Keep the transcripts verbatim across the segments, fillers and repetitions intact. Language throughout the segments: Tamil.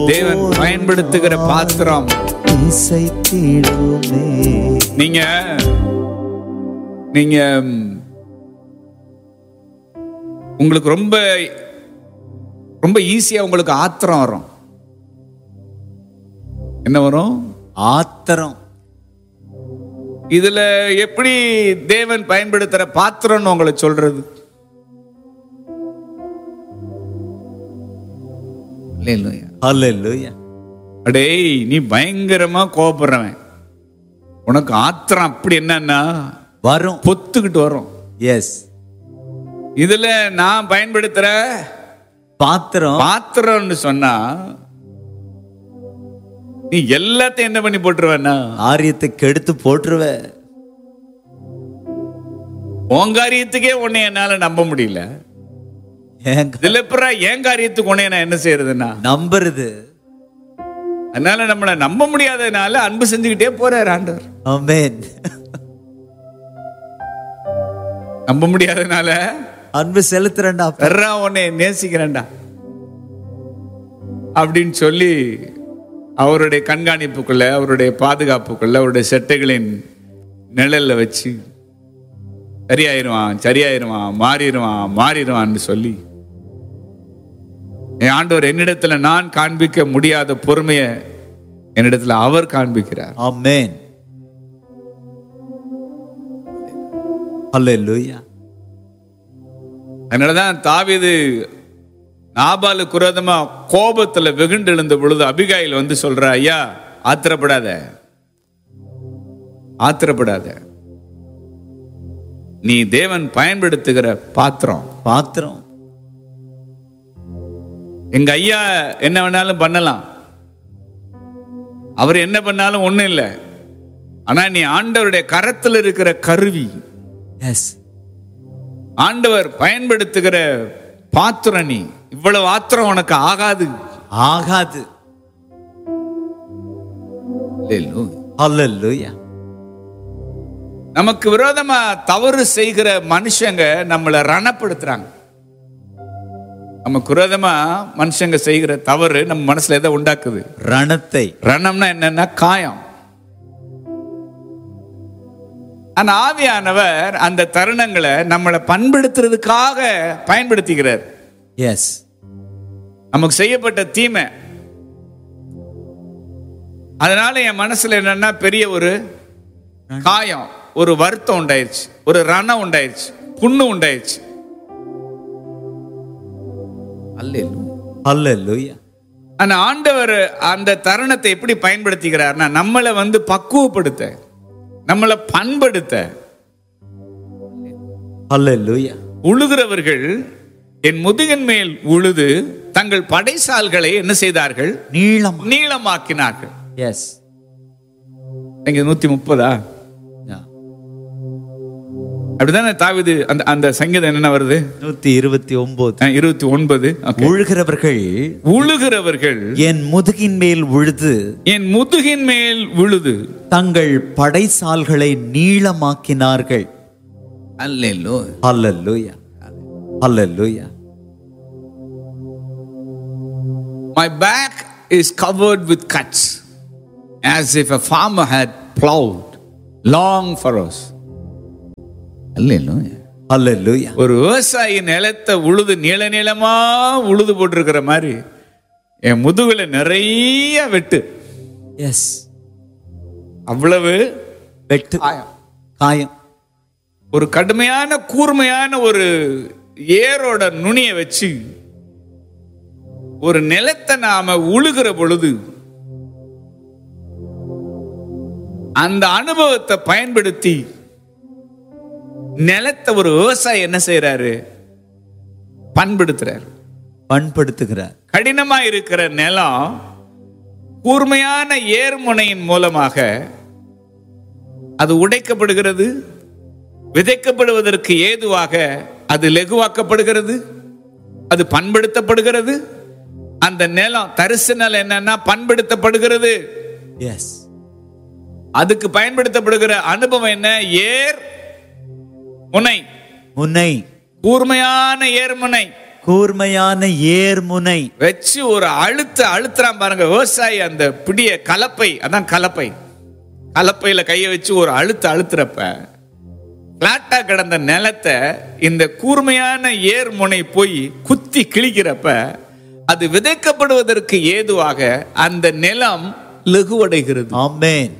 தேவன் பயன்படுத்துகிற பாத்திரம். நீங்க நீங்க உங்களுக்கு ரொம்ப ரொம்ப ஈஸியா உங்களுக்கு ஆத்திரம் வரும். என்ன வரும்? ஆத்திரம். இதுல எப்படி தேவன் பயன்படுத்துற பாத்திரம்னு உங்களை சொல்றது? ஹல்லேலூயா. அடேய், நீ பயங்கரமா கோபப்படுறவன், உனக்கு ஆத்திரம் அப்படி என்னன்னா வரும், பொத்துக்கிட்டு வரும். எஸ். இதுல நான் பயன்படுத்துற பாத்திரம் பாத்திரம்னு சொன்னா நீ எல்லாத்தையும் என்ன பண்ணி போட்டுருவேன்னா காரியத்தை கெடுத்து போட்டுருவ. உன் காரியத்துக்கே உன்னை என்னால நம்ப முடியல. இதுல என் காரியத்துக்கு உன்னை நான் என்ன செய்யறதுன்னா நம்புறது. அதனால நம்மள நம்ப முடியாததுனால அன்பு செஞ்சுக்கிட்டே போறார் ஆண்டவர். ஆமென். நம்ப முடியாததுனால அன்பு செலுத்துறேன்டா, பெறா உன்னை நேசிக்கிறேன்டா அப்படின்னு சொல்லி அவருடைய கண்காணிப்புக்குள்ள, அவருடைய பாதுகாப்புக்குள்ள, அவருடைய செட்டைகளின் நிழல்ல வச்சு சரியாயிருவான் சரியாயிருவான் மாறிடுவான் மாறிடுவான்னு சொல்லி என் ஆண்டவர் என்னிடத்துல நான் காண்பிக்க முடியாத பொறுமையை என்னிடத்துல அவர் காண்பிக்கிறார். ஆமென். ஹல்லேலூயா. அதனாலதான் தாவீது நாபாலுக்கு விரோதமா கோபத்துல வெகுண்டு எழுந்த பொழுது அபிகாயில் வந்து சொல்ற, ஐயா ஆத்திரப்படாத ஆத்திரப்படாத, நீ தேவன் பயன்படுத்துகிற பாத்திரம் பாத்திரம். எங்க ஐயா என்ன வேணாலும் பண்ணலாம், அவர் என்ன பண்ணாலும் ஒண்ணும் இல்லை, ஆனா நீ ஆண்டவருடைய கரத்தில் இருக்கிற கருவி. எஸ். ஆண்டவர் பயன்படுத்துகிற பாத்திரம். நீ இவ்வளவு ஆத்திரம் உனக்கு ஆகாது ஆகாது. ஹல்லேலூயா. நமக்கு விரோதமா தவறு செய்கிற மனுஷங்க நம்மளை ரணப்படுத்துறாங்க. நமக்கு விரோதமா மனுஷங்க செய்கிற தவறு நம்ம மனசுல எதை உண்டாக்குது? ரணத்தை. ரணம்னா என்னன்னா காயம். ஆனா ஆவியானவர் அந்த தருணங்களை நம்மளை பண்படுத்துறதுக்காக பயன்படுத்திக்கிறார். எஸ். நமக்கு செய்யப்பட்ட தீமை, அதனால என் மனசுல என்னன்னா பெரிய ஒரு காயம், ஒரு வருத்தம் உண்டாயிருச்சு, ஒரு ரணம் உண்டாயிருச்சு, புண்ணு உண்டாயிருச்சு. ஹல்லேலூயா. ஆனா ஆண்டவர் அந்த தருணத்தை எப்படி பயன்படுத்திக்கிறார்னா நம்மளை வந்து பக்குவப்படுத்த, நம்மளை பண்படுத்த. ஹல்லேலூயா. உழுகிறவர்கள் என் முதுகின் மேல் உழுது தங்கள் படைசால்களை என்ன செய்தார்கள்? நீளம் நீளமாக்கினார்கள். எஸ். இங்க நூத்தி முப்பதா அப்படிதானே தாவீது அந்த அந்த சங்கீதம் என்ன வருது? நூத்தி இருபத்தி ஒன்பது இருபத்தி ஒன்பது. உழுகிறவர்கள் உழுகிறவர்கள் என் முதுகின் மேல் உழுது என் முதுகின் மேல் உழுது தங்கள் படைசால்களை நீளமாக்கினார்கள். அல்லேலூயா. ஹல்லேலூயா. ஹல்லேலூயா. My back is covered with cuts as if a farmer had plowed long furrows. அல்லேலூயா. ஹல்லேலூயா. ஒரு விவசாயி நிலத்தை உழுது நீள நீளமா உழுது போட்டிருக்கிற மாதிரி என் முதுகுல நிறைய வெட்டு. எஸ். அவ்வளவு வெட்டு, காயம். காயம். ஒரு கடுமையான கூர்மையான ஒரு ஏரோட நுனியை வச்சு ஒரு நிலத்தை நாம உழுகிற பொழுது அந்த அனுபவத்தை பயன்படுத்தி நிலத்தை ஒரு விவசாயி என்ன செய்யறாரு? பண்படுத்துறாரு, பண்படுத்துகிறார். கடினமா இருக்கிற நிலம் கூர்மையான ஏர்முனையின் மூலமாக அது உடைக்கப்படுகிறது, விதைக்கப்படுவதற்கு ஏதுவாக அது லெகுவாக்கப்படுகிறது, அது பண்படுத்தப்படுகிறது. அந்த நிலம் தரிசு நிலம் என்னன்னா பண்படுத்தப்படுகிறது. எஸ். அதுக்கு பயன்படுத்தப்படுகிற அனுபவம் என்ன? ஏர் முனை, முனை, கூர்மையான ஏர்முனை. கூர்மையான ஏர்முனை வச்சு ஒரு அழுத்த அழுத்துறான் பாருங்க. விவசாயி அந்த பிடிய கலப்பை, அதான் கலப்பை, கலப்பையில கையை வச்சு ஒரு அழுத்த அழுத்துறப்ப பிளாட்டா கிடந்த நிலத்தை இந்த கூர்மையான ஏர்முனை போய் குத்தி கிழிக்கிறப்ப அது விதைக்கப்படுவதற்கு ஏதுவாக அந்த நிலம் லகுவடைகிறது. ஆமென்.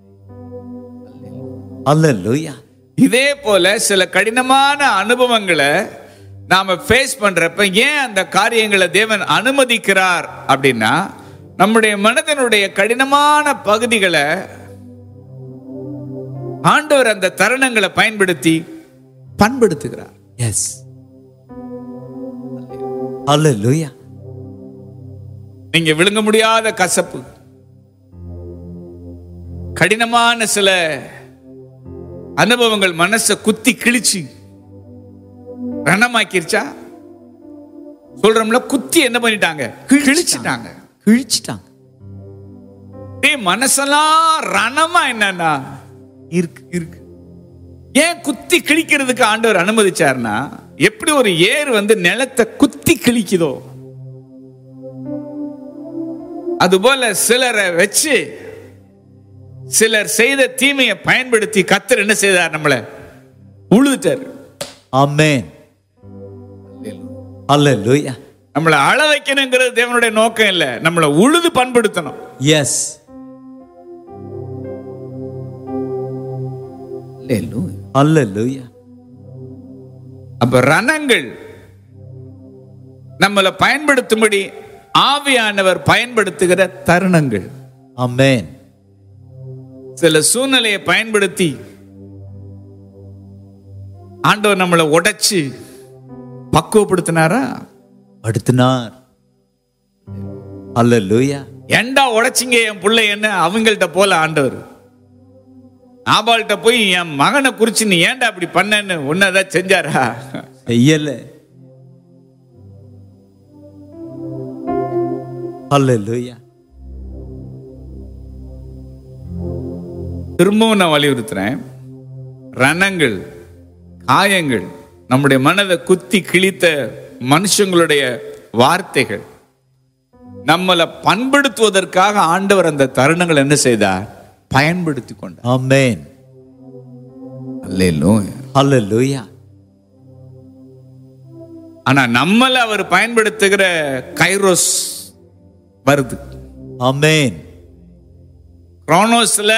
அல்லேலூயா. இதே போல சில கடினமான அனுபவங்களை நாம ஃபேஸ் பண்றப்ப ஏன் அந்த காரியங்களை தேவன் அனுமதிக்கிறார் அப்படின்னா, நம்முடைய மனதினுடைய கடினமான பகுதிகளை ஆண்டவர் அந்த தருணங்களை பயன்படுத்தி பண்படுத்துகிறார். எஸ். அல்லேலூயா. நீங்க விழுங்க முடியாத கசப்பு, கடினமான சில அனுபவங்கள் மனசை குத்தி கிழிச்சு ரணமாக்கிருச்சா? சொல்றோம்ல, குத்தி என்ன பண்ணிட்டாங்க? கிழிச்சிட்டாங்க. கிழிச்சிட்டாங்க. மனசெல்லாம் ரணமா என்னன்னா இருக்கு இருக்கு. ஏன் குத்தி கிழிக்கிறதுக்கு ஆண்டவர் அனுமதிச்சார்னா, எப்படி ஒரு ஏர் வந்து நிலத்தை குத்தி கிழிக்குதோ அதுபோல சிலரை வச்சு சிலர் செய்த தீமையை பயன்படுத்தி கர்த்தர் என்ன செய்தார்? நம்மள உழுதுட்டார். ஆமென். அல்லேலூயா. நம்மளை அழ வைக்கணுங்கிறது தேவனுடைய நோக்கம் இல்ல, நம்மளை உழுது பண்படுத்தணும். எஸ். அல்லேலூயா. அப்ப ரணங்கள் நம்மளை பயன்படுத்தும்படி ஆவியானவர் பயன்படுத்துகிற தருணங்கள். ஆமென். சில சூழ்நிலையை பயன்படுத்தி ஆண்டவர் நம்மளை உடைச்சு பக்குவப்படுத்தினாரா? படுத்தினார். அல்லேலூயா. ஏண்டா உடைச்சிங்க என் பிள்ளை என்ன அவங்கள்ட்ட போல ஆண்டவர் நாபால்கிட்ட போய் என் மகனை குறிச்சு நீ ஏன்டா அப்படி பண்ணன்னு ஒன்னதான் செஞ்சாரா? செய்யல. அல்லேலூயா. திரும்பவும் நான் வலியுறுத்துறேன், ரணங்கள், காயங்கள், நம்முடைய மனதை குத்தி கிழித்த மனுஷங்களுடைய வார்த்தைகள் நம்மளை பண்படுத்துவதற்காக ஆண்டவர் அந்த தருணங்கள் என்ன செய்தார்? பயன்படுத்தி கொண்டார். ஆமென். அல்லேலூயா. அல்லேலூயா. ஆனா நம்மள அவர் பயன்படுத்துகிற கைரோஸ் வருது. ஆமென். குரோனோஸ்ல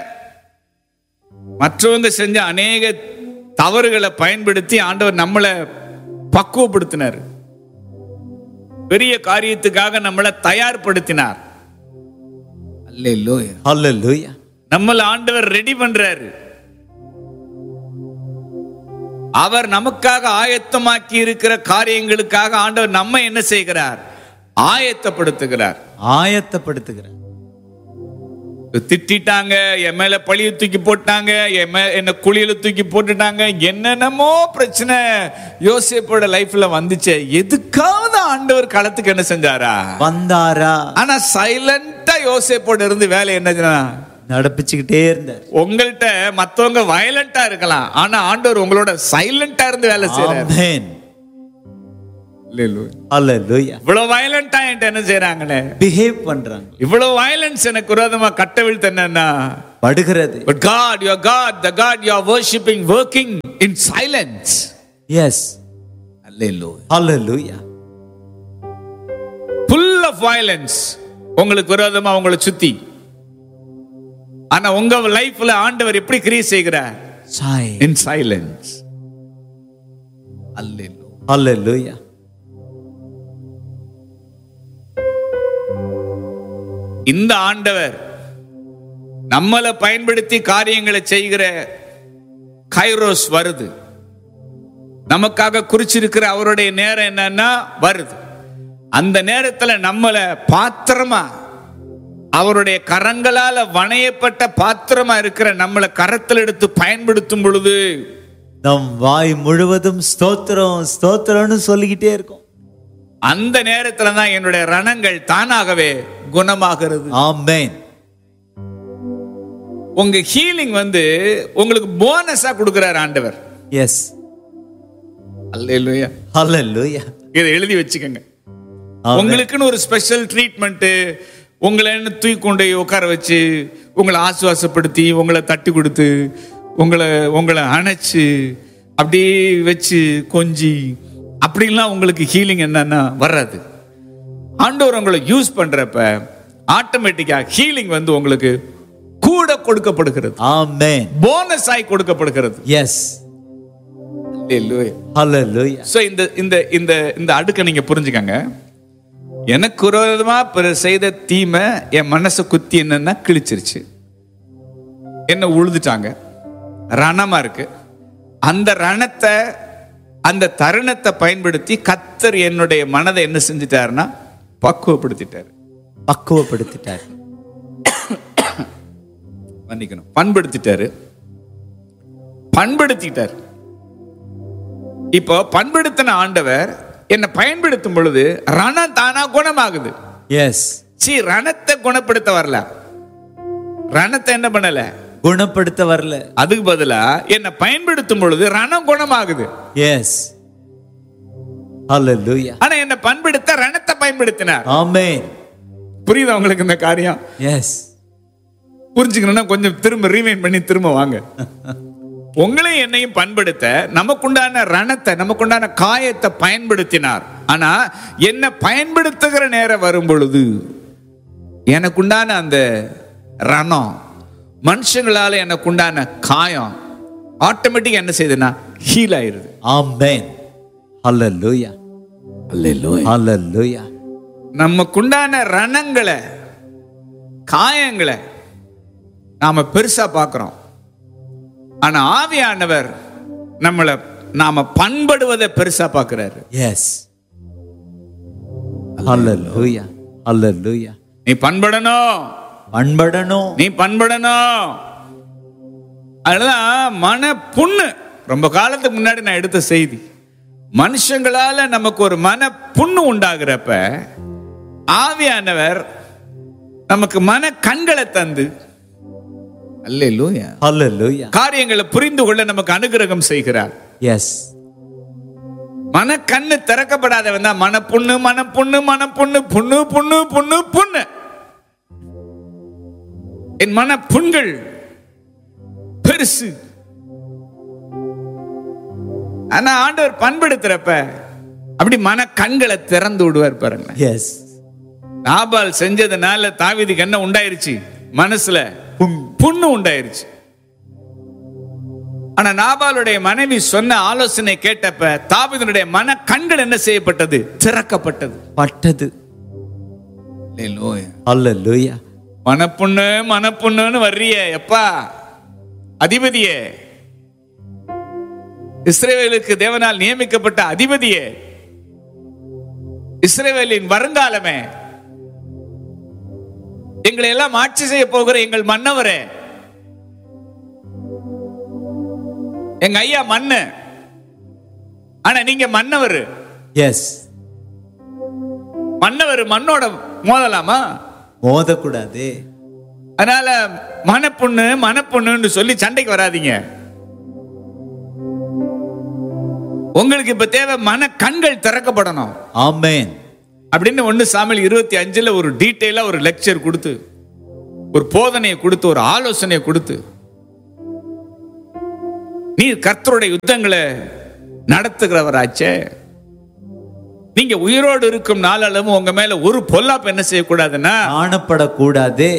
மற்றவங்க செஞ்ச அநேக தவறுகளை பயன்படுத்தி ஆண்டவர் நம்மளை பக்குவப்படுத்தினார். பெரிய காரியத்துக்காக நம்மளை தயார்படுத்தினார். அல்லேலூயா. அல்லேலூயா. நம்மள ஆண்டவர் ரெடி பண்றாரு. அவர் நமக்காக ஆயத்தமாக்கி இருக்கிற காரியங்களுக்காக ஆண்டவர் நம்ம என்ன செய்கிறார்? ஆயத்தப்படுத்துகிறார். ஆயத்தப்படுத்துகிறார். திட்டாங்க, என் மேல பழிய தூக்கி போட்டாங்க, என்ன குழியில தூக்கி போட்டுட்டாங்க, என்னென்னமோ பிரச்சனை யோசேப்போட லைஃப்ல வந்துச்சு. எதுக்காவது ஆண்டவர் களத்துக்கு என்ன செஞ்சாரா? வந்தாரா? ஆனா சைலண்டா யோசேப்போட இருந்து வேலை என்ன நடப்பிச்சுக்கிட்டே இருந்தார். உங்கள்கிட்ட மத்தவங்க வயலண்டா இருக்கலாம், ஆனா ஆண்டவர் உங்களோட சைலண்டா இருந்து வேலை செய்றார். ஆமென். அல்லேலூயா. இவ்வளவு வயலண்டா என்கிட்ட என்ன செய்றாங்கன்னு பிஹேவ் பண்றாங்க. இவ்வளவு வயலன்ஸ் எனக்கு விரோதமா கட்டவிழ்த்து என்னன்னா படுகிறது. But God, your God, the God you are worshiping, working in silence. Yes. Hallelujah. Hallelujah. Full of violence. உங்களுக்கு விரோதமா உங்களை சுத்தி, ஆனா உங்க லைஃப்ல ஆண்டவர் எப்படி கிரியை செய்கிறார்? In silence. Hallelujah. Hallelujah. இந்த ஆண்டவர் நம்மளை பயன்படுத்தி காரியங்களை செய்கிற கைரோஸ் வருது. நமக்காக குறிச்சிருக்கிற அவருடைய நேரம் என்னன்னா வருது. அந்த நேரத்துல நம்மளை பாத்திரமா, அவருடைய கரங்களால வணையப்பட்ட பாத்திரமா இருக்கிற நம்மளை கரத்தில் எடுத்து பயன்படுத்தும் பொழுது நம் வாய் முழுவதும் ஸ்தோத்திரம் ஸ்தோத்திரம்னு சொல்லிக்கிட்டே இருக்கும். அந்த நேரத்துல தான் என்னுடைய ரணங்கள் தானாகவே குணமாகிறது. ஆமென். உங்க ஹீலிங் வந்து உங்களுக்கு போனஸா கொடுக்கிறார் ஆண்டவர். எஸ். அல்லேலூயா. அல்லேலூயா. இதை எழுதி வச்சுக்கோங்க. ஆமென். உங்களுக்குன்னு ஒரு ஸ்பெஷல் ட்ரீட்மெண்ட், உங்களை தூக்கி கொண்டு உட்கார வச்சு உங்களை ஆசுவாசப்படுத்தி உங்களை தட்டி கொடுத்து உங்களை உங்களை அணைச்சு அப்படியே வச்சு கொஞ்சி அப்படிலாம் உங்களுக்கு ஹீலிங் என்னன்னா வராது. ஆண்டவர் உங்களை யூஸ் பண்றப்ப ஆட்டோமேட்டிக்கா ஹீலிங் வந்து உங்களுக்கு கூட கொடுக்கப்படுகிறது. ஆமென். போனஸ் ஆகி கொடுக்கப்படுகிறது. எஸ். ஹalleluya. ஹalleluya. சோ இந்த இந்த இந்த இந்த அடுக்க நீங்க புரிஞ்சுக்கங்க. எனக்கு விரோதமா பிறர் செய்த தீமை என் மனசை குத்தி என்னன்னா கிழிச்சிருச்சு, என்ன உழுதுட்டாங்க, ரணமா இருக்கு. அந்த ரணத்தை அந்த தருணத்தை பயன்படுத்தி கர்த்தர் என்னுடைய மனதை என்ன செஞ்சிட்டாருன்னா பக்குவப்படுத்திட்டாரு. பக்குவப்படுத்திட்டார். மன்னிக்கணும், பண்படுத்திட்டாரு. பண்படுத்திட்டார். இப்போ பண்படுத்தின ஆண்டவர் என்னை பயன்படுத்தும் பொழுது ரணம் தானா குணமாகுது. எஸ். சி ரணத்தை குணப்படுத்த வரல, ரணத்தை என்ன பண்ணல குணப்படுத்த வரல, அதுக்கு பதிலா என்னை பயன்படுத்தும் பொழுது ரணம் குணமாகுது. எஸ். ஹalleluya. ஆனா என்னை பண்படுத்த ரணத்தை பயன்படுத்தினார். ஆமென். புரியுதா உங்களுக்கு இந்த காரியம்? எஸ். புரிஞ்சுக்கணும்னா கொஞ்சம் திரும்ப ரீவைண்ட் பண்ணி திரும்ப வாங்க. உங்களையும் என்னையும் பண்படுத்த நமக்குண்டான ரணத்தை நமக்குண்டான காயத்தை பயன்படுத்தினார். ஆனா என்ன பயன்படுத்துகிற நேரம் வரும் பொழுது எனக்குண்டான அந்த ரணம், மனுஷங்களால எனக்குண்டான காயம் ஆட்டோமேட்டிக்கா என்ன செய்யுதுன்னா ஹீல் ஆயிருது. ஆமென். ஹalleluya. ஹalleluya. ஹalleluya. நமக்குண்டான ரணங்களை காயங்களை நாம பெருசா பார்க்கிறோம். ஆனா ஆவியானவர் நம்மளை நாம பண்படுவதை பெருசா பார்க்கிறாரு. எஸ். ஹalleluya. ஹalleluya. நீ பண்படணும், பண்படணும். நீ பண்படணும். அதனால மன புண்ணு, ரொம்ப காலத்துக்கு முன்னாடி நான் எடுத்த செய்தி, மனுஷங்களால நமக்கு ஒரு மன புண்ணு உண்டாகிறப்ப ஆவியானவர் நமக்கு மன கண்களை தந்து அல்லேலூயா ஹalleluya. காரியங்களை புரிந்து கொள்ள நமக்கு அனுகிரகம் செய்கிறார். எஸ். மன கண்ணு திறக்கப்படாதவன் தான் மன புண்ணு மன புண்ணு மன புண்ணு புண்ணு புண்ணு புண்ணு புண்ணு. என் மன புண்கள் பெருசு. ஆனா ஆண்டவர் பண்படுத்துறப்ப அப்படி மன கண்களை திறந்து விடுவார் பாருங்க. எஸ். நாபால் செஞ்சதுனால தாவீதுக்கு என்ன உண்டாயிருச்சு? மனசுல புண்ணு உண்டாயிருச்சு. ஆனா நாபாலுடைய மனைவி சொன்ன ஆலோசனை கேட்டப்ப தாவீதுடைய மன கண்கள் என்ன செய்யப்பட்டது? திறக்கப்பட்டது. பட்டது. ஹalleluya. மனப்புண்ணு மனப்புண்ணுன்னு வர்றியே எப்பா அதிபதியே, இஸ்ரவேலுக்கு தேவனால் நியமிக்கப்பட்ட அதிபதியே, இஸ்ரவேலின் வருங்காலமே, எங்களை எல்லாம் ஆட்சி செய்ய போகிற எங்கள் மன்னவரே, எங்க ஐயா மண்ணு, ஆனா நீங்க மன்னவர். எஸ். மன்னவர் மண்ணோட மோதலாமா? மோதக்கூடாது. அதனால மனப்புண்ணு மனப்புண்ணுன்னு சொல்லி சண்டைக்கு வராதீங்க. உங்களுக்கு இப்ப தேவை மன கண்கள் திறக்கப்படணும். ஆமென். அப்படின்னு ஒன்னு சாமுவேல் இருபத்தி அஞ்சுல ஒரு டீட்டெயிலா ஒரு லெக்சர் கொடுத்து, ஒரு போதனையை கொடுத்து, ஒரு ஆலோசனையை கொடுத்து, நீ கர்த்தருடைய யுத்தங்களை நடத்துகிறவராச்சே, நீங்க உயிரோடு இருக்கும் நாளளவும் உங்க மேல ஒரு பொல்லாப்பு என்ன செய்யக்கூடாதுன்னா காணப்படக்கூடாது.